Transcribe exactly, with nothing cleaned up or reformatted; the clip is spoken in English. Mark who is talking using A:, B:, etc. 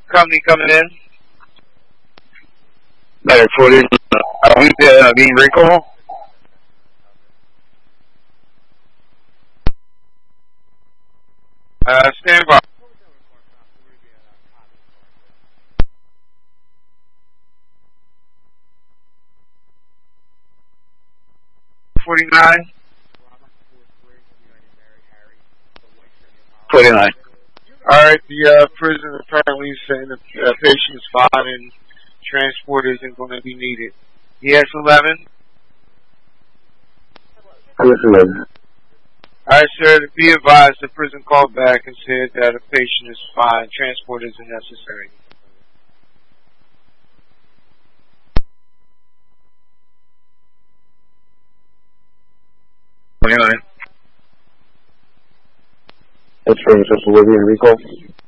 A: company coming in?
B: Better footage. Are we uh, being recalled?
A: Uh, stand by. forty-nine.
B: forty-nine.
A: Alright, the uh, prison apparently is saying the uh, patient is fine and transport isn't going to be needed. E S eleven?
B: E S eleven.
A: Alright, sir, be advised the prison called back and said that a patient is fine, transport isn't necessary.
B: twenty-nine. That's for Olivia and Rico.